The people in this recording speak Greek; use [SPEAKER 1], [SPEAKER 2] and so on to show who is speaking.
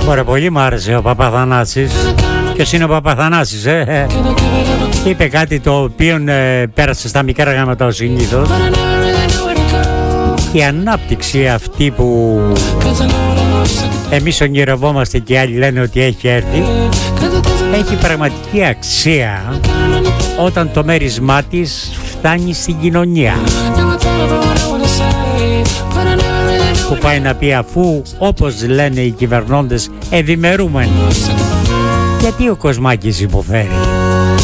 [SPEAKER 1] Ωραία, πολύ μου άρεσε ο Παπαθανάσης. Ποιος είναι ο Παπαθανάσης, Είπε κάτι το οποίο πέρασε στα μικρά γράμματα ως συνήθως. Η ανάπτυξη αυτή που εμείς ονειρευόμαστε και άλλοι λένε ότι έχει έρθει, έχει πραγματική αξία όταν το μέρισμά της φτάνει στην κοινωνία. Που πάει να πει, αφού όπως λένε οι κυβερνώντες ευημερούμενοι, γιατί ο Κοσμάκης υποφέρει?